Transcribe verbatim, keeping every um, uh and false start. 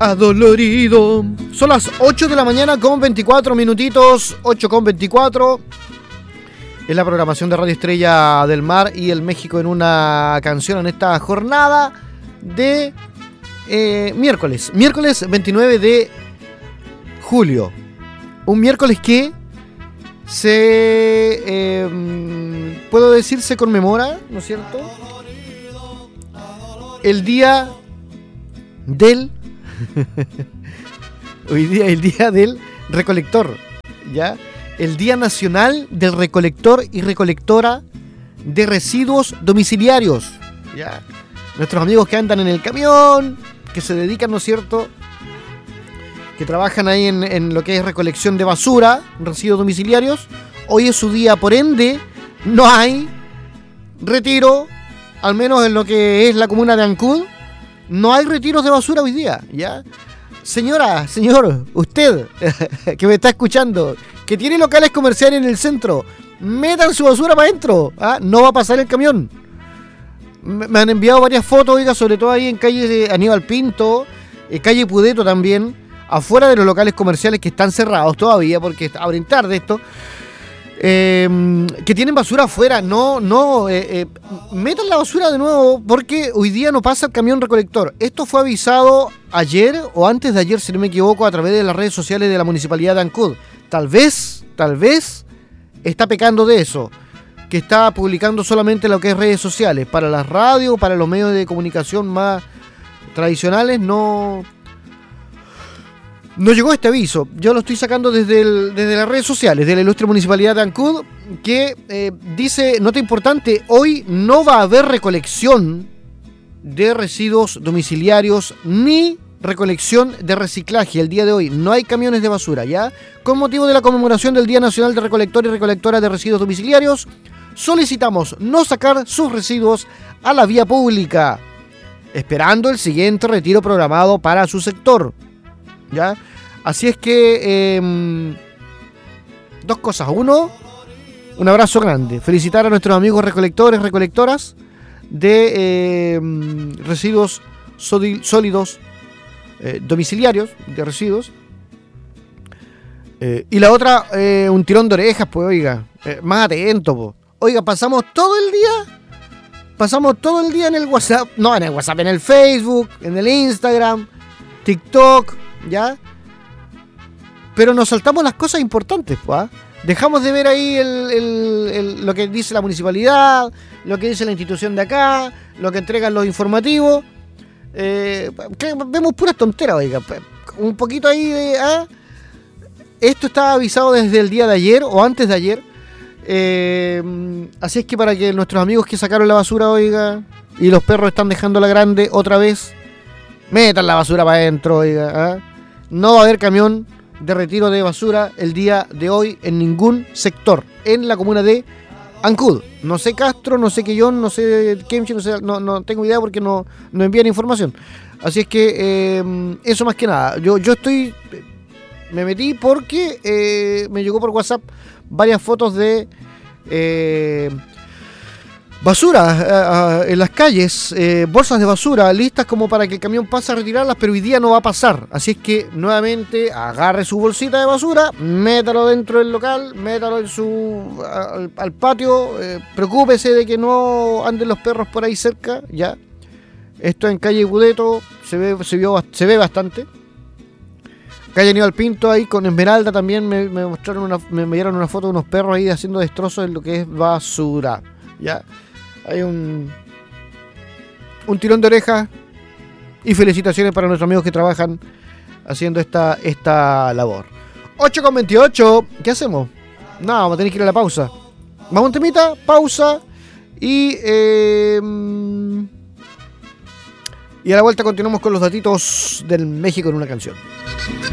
adolorido. Son las ocho de la mañana con veinticuatro minutitos, ocho con veinticuatro. Es la programación de Radio Estrella del Mar y el México en una canción en esta jornada de eh, miércoles, miércoles veintinueve de julio. Un miércoles que se, eh, puedo decir, se conmemora, ¿no es cierto?, el día del hoy día el día del recolector, ¿ya? El Día Nacional del Recolector y Recolectora de Residuos Domiciliarios, ¿ya? Nuestros amigos que andan en el camión, que se dedican, ¿no es cierto?, que trabajan ahí en, en lo que es recolección de basura, residuos domiciliarios. Hoy es su día, por ende, no hay retiro, al menos en lo que es la comuna de Ancud, no hay retiros de basura hoy día, ¿ya? Señora, señor, usted que me está escuchando, que tiene locales comerciales en el centro, metan su basura para adentro, ¿ah? No va a pasar el camión. Me han enviado varias fotos, oiga, sobre todo ahí en calle Aníbal Pinto, eh, calle Pudeto también, afuera de los locales comerciales que están cerrados todavía, porque abren tarde esto, eh, que tienen basura afuera. No, no, eh, eh, metan la basura de nuevo, porque hoy día no pasa el camión recolector. Esto fue avisado ayer o antes de ayer, si no me equivoco, a través de las redes sociales de la Municipalidad de Ancud. Tal vez, tal vez está pecando de eso, que está publicando solamente lo que es redes sociales. Para las radios, para los medios de comunicación más tradicionales, no, no llegó este aviso. Yo lo estoy sacando desde, el, desde las redes sociales de la ilustre Municipalidad de Ancud, que eh, dice, nota importante, hoy no va a haber recolección de residuos domiciliarios ni recolección de reciclaje. El día de hoy no hay camiones de basura, ¿ya? Con motivo de la conmemoración del Día Nacional de Recolector y Recolectora de Residuos Domiciliarios, solicitamos no sacar sus residuos a la vía pública, esperando el siguiente retiro programado para su sector, ¿ya? Así es que eh, dos cosas. Uno, un abrazo grande, felicitar a nuestros amigos recolectores, recolectoras de eh, residuos sólidos eh, domiciliarios, de residuos. Eh, y la otra, eh, un tirón de orejas, pues, oiga, eh, más atento, pues. Oiga, pasamos todo el día, pasamos todo el día en el WhatsApp, no en el WhatsApp, en el Facebook, en el Instagram, TikTok, ¿ya? Pero nos saltamos las cosas importantes, pues, ¿eh? Dejamos de ver ahí el, el, el, lo que dice la municipalidad, lo que dice la institución de acá, lo que entregan los informativos. Eh, que vemos puras tonteras, oiga. Un poquito ahí de... ¿eh? Esto estaba avisado desde el día de ayer o antes de ayer. Eh, así es que para que nuestros amigos que sacaron la basura, oiga, y los perros están dejando la grande otra vez, metan la basura para adentro, oiga, ¿eh? No va a haber camión de retiro de basura el día de hoy en ningún sector en la comuna de Ancud. No sé Castro, no sé Quillón, no sé Kemchi, no sé, no, no tengo idea porque no, no envían información. Así es que eh, eso más que nada. Yo, yo estoy... Me metí porque eh, me llegó por WhatsApp varias fotos de eh, basura eh, en las calles, eh, bolsas de basura listas como para que el camión pase a retirarlas, pero hoy día no va a pasar. Así es que nuevamente agarre su bolsita de basura, métalo dentro del local, métalo en su al, al patio, eh, preocúpese de que no anden los perros por ahí cerca, ya. Esto en calle Budeto se ve, se vio, se ve bastante. Calle Aníbal Pinto, ahí con Esmeralda también me, me mostraron una, me enviaron una foto de unos perros ahí haciendo destrozos en lo que es basura. Ya, hay un un tirón de oreja y felicitaciones para nuestros amigos que trabajan haciendo esta, esta labor. ocho con veintiocho, ¿qué hacemos? No, vamos a tener que ir a la pausa. Vamos a un temita, pausa y eh, y a la vuelta continuamos con los datitos del México en una canción.